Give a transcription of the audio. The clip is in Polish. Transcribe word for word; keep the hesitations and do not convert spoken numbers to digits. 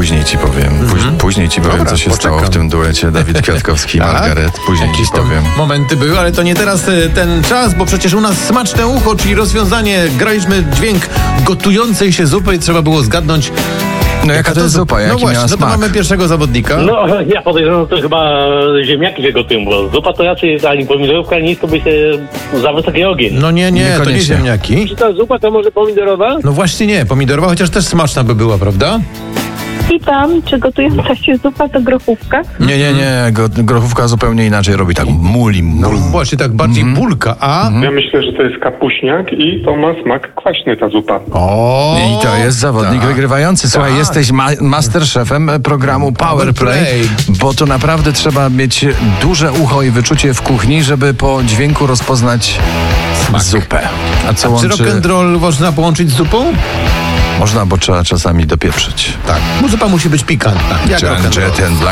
później ci powiem. Póź, Mhm. Później ci powiem, Dobra, co się poczekam. stało w tym duecie Dawid Kwiatkowski i Tak? Margaret. Później Jakieś ci tam powiem. momenty były, ale to nie teraz e, ten czas, bo przecież u nas smaczne ucho, czyli rozwiązanie. Graliśmy dźwięk gotującej się zupy i trzeba było zgadnąć. No jaka to jest zupa? No Jaki właśnie, miała no to smak? mamy pierwszego zawodnika. No, ja podejrzewam, to chyba ziemniaki się gotują, bo zupa to raczej ani pomidorówka, ani nic, to by się za wysoki ogień. No nie, nie, to nie Niekoniecznie. ziemniaki. Czy ta zupa to może pomidorowa? No właśnie nie, pomidorowa, chociaż też smaczna by była, prawda? Witam, czy gotująca się zupa to grochówka? Nie, nie, nie. Go, grochówka zupełnie inaczej robi. Tak muli, No mul. właśnie tak bardziej bulka, a... Ja myślę, że to jest kapuśniak i to ma smak kwaśny, ta zupa. O, I to jest zawodnik tak. wygrywający. Słuchaj, Tak. jesteś ma- masterchefem programu Power Play, Play. bo to naprawdę trzeba mieć duże ucho i wyczucie w kuchni, żeby po dźwięku rozpoznać zupę. A co Czy łączy? rock'n'roll można połączyć z zupą? Można, bo trzeba czasami dopieprzyć. Tak. Zupa musi być pikantna. Jak Jet rock'n'roll. and Black